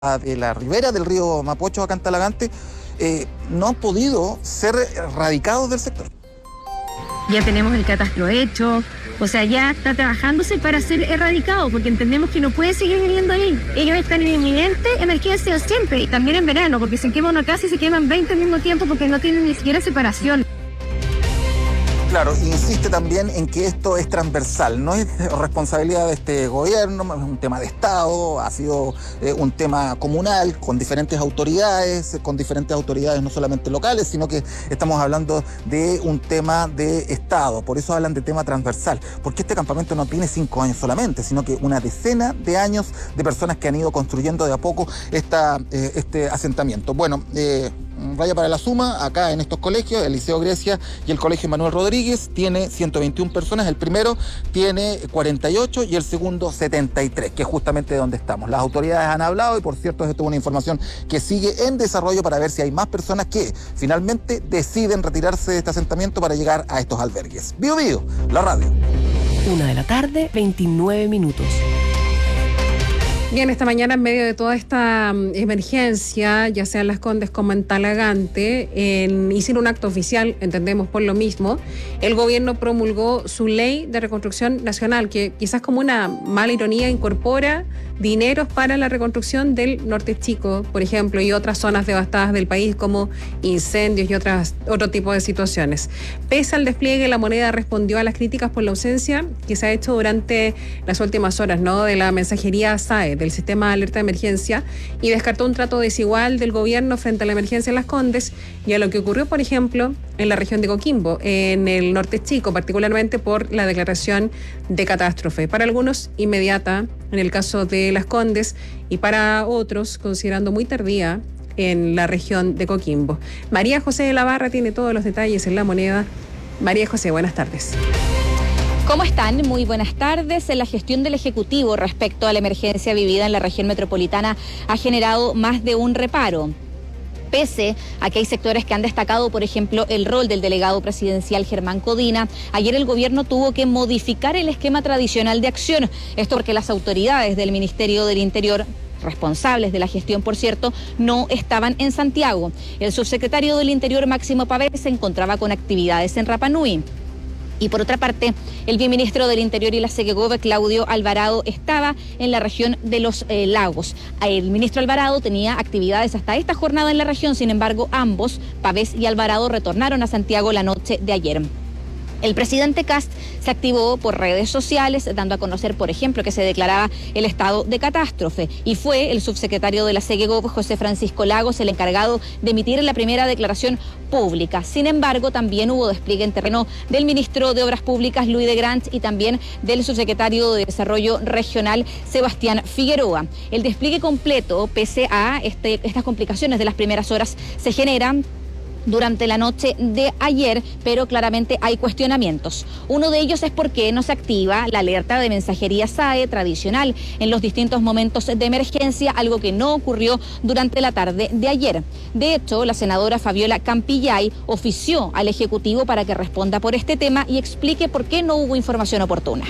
de la ribera del río Mapocho acá en Talagante no han podido ser erradicados del sector. Ya tenemos el catastro hecho, o sea, ya está trabajándose para ser erradicado, porque entendemos que no puede seguir viviendo ahí. Ellos están en inminente emergencia siempre, y también en verano, porque se quema una casa y se queman 20 al mismo tiempo porque no tienen ni siquiera separación. Claro, insiste también en que esto es transversal, no es responsabilidad de este gobierno, es un tema de Estado, ha sido un tema comunal, con diferentes autoridades no solamente locales, sino que estamos hablando de un tema de Estado, por eso hablan de tema transversal, porque este campamento no tiene 5 años solamente, sino que una decena de años de personas que han ido construyendo de a poco este asentamiento. Bueno, vaya para la suma, acá en estos colegios, el Liceo Grecia y el Colegio Manuel Rodríguez, tiene 121 personas, el primero tiene 48 y el segundo 73, que es justamente donde estamos. Las autoridades han hablado y por cierto esto es una información que sigue en desarrollo para ver si hay más personas que finalmente deciden retirarse de este asentamiento para llegar a estos albergues. Bio Bio, la radio. 1:29 p.m. Bien, esta mañana en medio de toda esta emergencia, ya sea en Las Condes como en Talagante, hicieron un acto oficial, entendemos por lo mismo, el gobierno promulgó su ley de reconstrucción nacional, que quizás como una mala ironía incorpora dineros para la reconstrucción del Norte Chico, por ejemplo, y otras zonas devastadas del país como incendios y otro tipo de situaciones. Pese al despliegue, la moneda respondió a las críticas por la ausencia que se ha hecho durante las últimas horas, ¿no?, de la mensajería SAE, del sistema de alerta de emergencia, y descartó un trato desigual del gobierno frente a la emergencia en Las Condes y a lo que ocurrió, por ejemplo, en la región de Coquimbo, en el Norte Chico, particularmente por la declaración de catástrofe. Para algunos, inmediata, en el caso de Las Condes, y para otros, considerando muy tardía, en la región de Coquimbo. María José de la Barra tiene todos los detalles en La Moneda. María José, buenas tardes. ¿Cómo están? Muy buenas tardes. La gestión del Ejecutivo respecto a la emergencia vivida en la región metropolitana ha generado más de un reparo. Pese a que hay sectores que han destacado, por ejemplo, el rol del delegado presidencial Germán Codina, ayer el gobierno tuvo que modificar el esquema tradicional de acción. Esto porque las autoridades del Ministerio del Interior, responsables de la gestión, por cierto, no estaban en Santiago. El subsecretario del Interior, Máximo Pavés, se encontraba con actividades en Rapa Nui. Y por otra parte, el viceministro del Interior y la SEGEGOV, Claudio Alvarado, estaba en la región de los Lagos. El ministro Alvarado tenía actividades hasta esta jornada en la región, sin embargo, ambos, Pavés y Alvarado, retornaron a Santiago la noche de ayer. El presidente Kast se activó por redes sociales, dando a conocer, por ejemplo, que se declaraba el estado de catástrofe, y fue el subsecretario de la SEGEGOV, José Francisco Lagos, el encargado de emitir la primera declaración pública. Sin embargo, también hubo despliegue en terreno del ministro de Obras Públicas, Luis de Grant, y también del subsecretario de Desarrollo Regional, Sebastián Figueroa. El despliegue completo, pese a estas complicaciones de las primeras horas, se generan durante la noche de ayer, pero claramente hay cuestionamientos. Uno de ellos es por qué no se activa la alerta de mensajería SAE tradicional en los distintos momentos de emergencia, algo que no ocurrió durante la tarde de ayer. De hecho, la senadora Fabiola Campillay ofició al Ejecutivo para que responda por este tema y explique por qué no hubo información oportuna.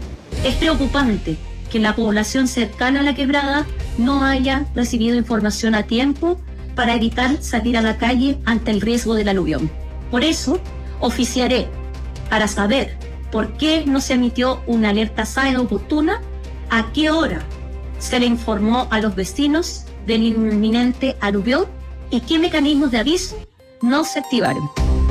Es preocupante que la población cercana a la quebrada no haya recibido información a tiempo para evitar salir a la calle ante el riesgo del aluvión. Por eso, oficiaré para saber por qué no se emitió una alerta SAE oportuna, a qué hora se le informó a los vecinos del inminente aluvión y qué mecanismos de aviso no se activaron.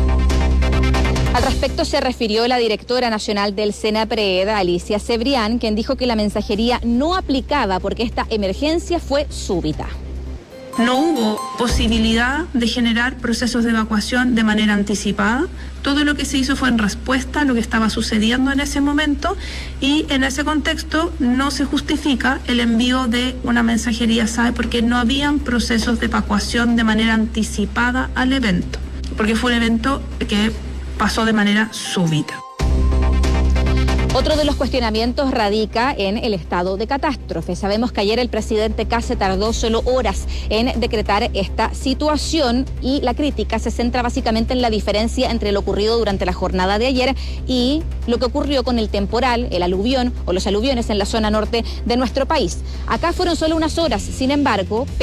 Al respecto se refirió la directora nacional del SENAPRED, Alicia Cebrián, quien dijo que la mensajería no aplicaba porque esta emergencia fue súbita. No hubo posibilidad de generar procesos de evacuación de manera anticipada. Todo lo que se hizo fue en respuesta a lo que estaba sucediendo en ese momento, y en ese contexto no se justifica el envío de una mensajería SAE porque no habían procesos de evacuación de manera anticipada al evento, porque fue un evento que pasó de manera súbita. Otro de los cuestionamientos radica en el estado de catástrofe. Sabemos que ayer el presidente Kast se tardó solo horas en decretar esta situación y la crítica se centra básicamente en la diferencia entre lo ocurrido durante la jornada de ayer y lo que ocurrió con el temporal, el aluvión o los aluviones en la zona norte de nuestro país. Acá fueron solo unas horas, sin embargo,